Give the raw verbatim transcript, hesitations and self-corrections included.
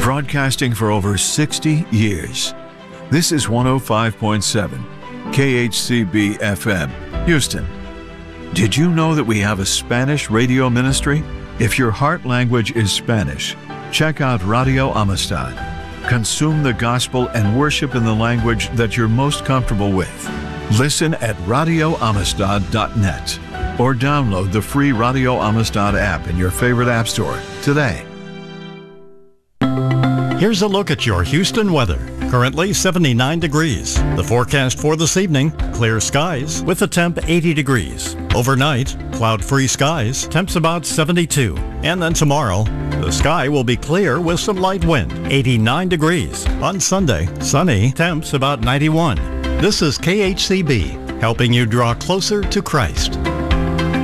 broadcasting for over sixty years. This is one oh five point seven K H C B F M, Houston. Did you know that we have a Spanish radio ministry? If your heart language is Spanish, check out Radio Amistad. Consume the gospel and worship in the language that you're most comfortable with. Listen at radio amistad dot net or download the free Radio Amistad app in your favorite app store today. Here's a look at your Houston weather. Currently seventy-nine degrees. The forecast for this evening, clear skies with a temp eighty degrees. Overnight, cloud-free skies, temps about seventy-two. And then tomorrow, the sky will be clear with some light wind, eighty-nine degrees. On Sunday, sunny, temps about ninety-one. This is K H C B, helping you draw closer to Christ.